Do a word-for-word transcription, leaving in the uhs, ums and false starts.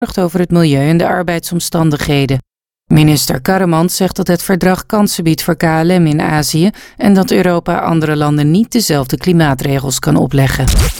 over het milieu en de arbeidsomstandigheden. Minister Karremans zegt dat het verdrag kansen biedt voor K L M in Azië en dat Europa andere landen niet dezelfde klimaatregels kan opleggen.